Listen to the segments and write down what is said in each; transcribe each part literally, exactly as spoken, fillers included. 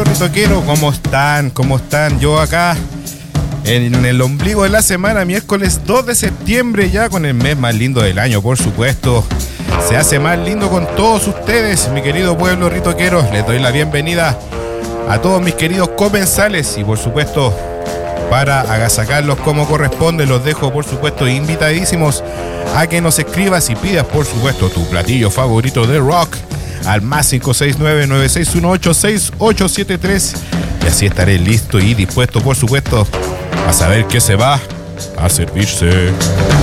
pueblo ritoquero, ¿cómo están? ¿Cómo están? Yo acá en el ombligo de la semana, miércoles dos de septiembre, ya con el mes más lindo del año, por supuesto. Se hace más lindo con todos ustedes, mi querido pueblo ritoquero. Les doy la bienvenida a todos mis queridos comensales y por supuesto, para agasacarlos como corresponde, los dejo por supuesto invitadísimos a que nos escribas y pidas por supuesto tu platillo favorito de rock al más cinco seis nueve, nueve seis uno ocho, seis ocho siete tres y así estaré listo y dispuesto por supuesto a saber qué se va a servirse.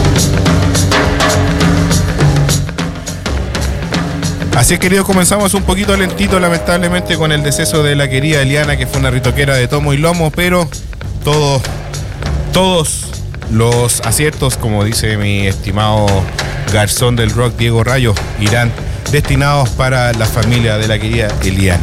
Así es, queridos, comenzamos un poquito lentito lamentablemente con el deceso de la querida Eliana, que fue una ritoquera de tomo y lomo, pero todo, todos los aciertos, como dice mi estimado garzón del rock Diego Rayo, irán destinados para la familia de la querida Eliana.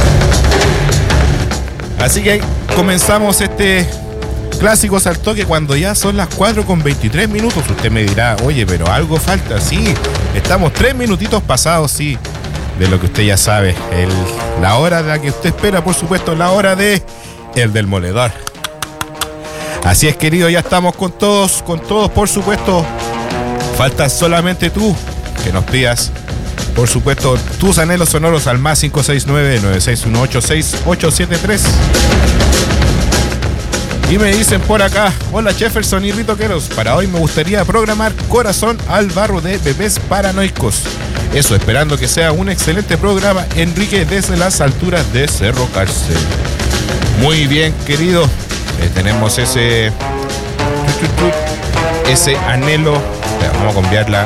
Así que comenzamos este clásico saltoque cuando ya son las cuatro con veintitrés minutos. Usted me dirá, oye, pero algo falta. Sí, estamos tres minutitos pasados, sí, de lo que usted ya sabe. El, la hora de la que usted espera, por supuesto, la hora de el del moledor. Así es, querido, ya estamos con todos, con todos, por supuesto. Falta solamente tú que nos pidas, por supuesto, tus anhelos sonoros al más cinco seis nueve, nueve seis uno ocho, seis ocho siete tres. Y me dicen por acá, hola Jefferson y ritoqueros, para hoy me gustaría programar Corazón al Barro de Bebés Paranoicos. Eso, esperando que sea un excelente programa, Enrique, desde las alturas de Cerro Cárcel. Muy bien, querido, eh, tenemos ese ese anhelo. Vamos a cambiarla.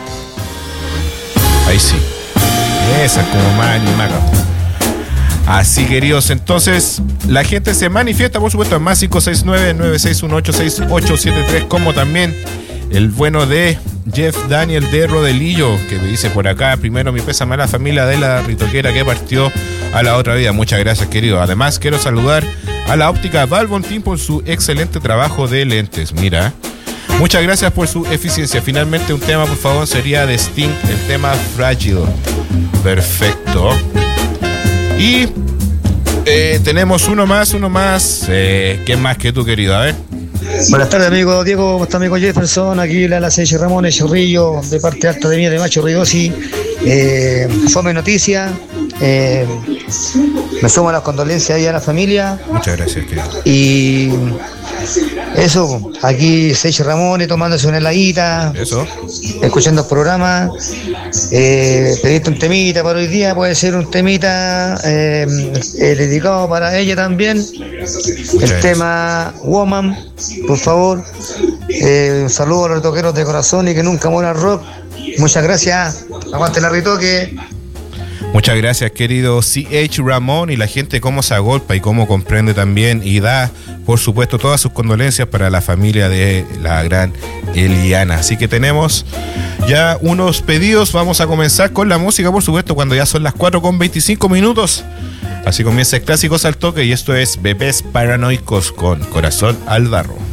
Ahí sí. Esa es como más animada. Así, queridos, entonces la gente se manifiesta, por supuesto, en más cinco seis nueve, nueve seis uno ocho, seis ocho siete tres, como también el bueno de Jeff Daniel de Rodelillo, que me dice por acá, primero mi pésame a la familia de la ritoquera que partió a la otra vida. Muchas gracias, querido. Además, quiero saludar a la óptica Valbontín por su excelente trabajo de lentes. Mira, muchas gracias por su eficiencia. Finalmente, un tema, por favor, sería de Sting, el tema Fragile. Perfecto. Y eh, tenemos uno más, uno más. Eh, ¿Qué más que tú, querido? A ver. Buenas tardes, amigo Diego. ¿Cómo está, amigo Jefferson? Aquí la la Seix Ramón, el Chorrillo, de parte alta de mí, de Macho Rigosi. Eh, fome noticia. Eh, me sumo a las condolencias ahí a la familia. Muchas gracias, querido. Y eso, aquí Seix Ramón tomándose una heladita. Eso. Escuchando el programa. Eh, pediste un temita para hoy día, puede ser un temita eh, eh, dedicado para ella también. Muchas el gracias. Tema Woman, por favor. Eh, un saludo a los ritoqueros de corazón y que nunca muera el rock. Muchas gracias. Aguante la ritoque. Muchas gracias, querido C H Ramón, y la gente cómo se agolpa y cómo comprende también y da, por supuesto, todas sus condolencias para la familia de la gran Eliana. Así que tenemos ya unos pedidos. Vamos a comenzar con la música, por supuesto, cuando ya son las cuatro con veinticinco minutos. Así comienza el clásico saltoque y esto es Bebés Paranoicos con Corazón al Barro.